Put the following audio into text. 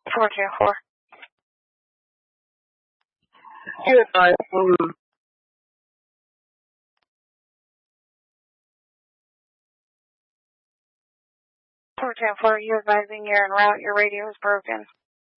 424. You advise. 424, you advising you're en route, your radio is broken.